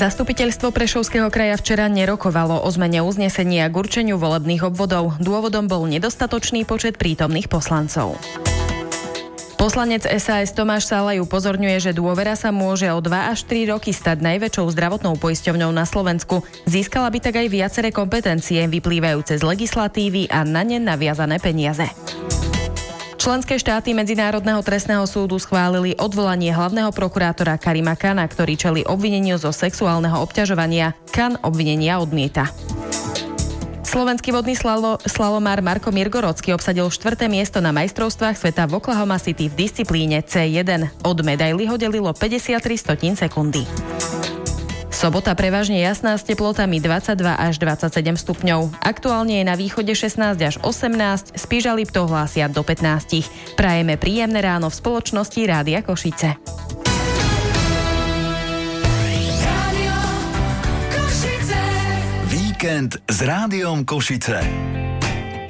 Zastupiteľstvo Prešovského kraja včera nerokovalo o zmene uznesenia k určeniu volebných obvodov. Dôvodom bol nedostatočný počet prítomných poslancov. Poslanec SAS Tomáš Salaj upozorňuje, že Dôvera sa môže o 2 až 3 roky stať najväčšou zdravotnou poisťovňou na Slovensku. Získala by tak aj viaceré kompetencie vyplývajúce z legislatívy a na ne naviazané peniaze. Členské štáty Medzinárodného trestného súdu schválili odvolanie hlavného prokurátora Karima Khana, ktorý čelí obvineniu zo sexuálneho obťažovania. Khan obvinenia odmieta. Slovenský vodný slalomár Marko Mirgorocký obsadil 4. miesto na majstrovstvách sveta v Oklahoma City v disciplíne C1. Od medaily ho delilo 53 sekundy. Sobota prevažne jasná s teplotami 22 až 27 stupňov. Aktuálne je na východe 16 až 18, Spiža Liptov hlásia do 15. Prajeme príjemné ráno v spoločnosti Rádia Košice. Víkend s Rádiom Košice.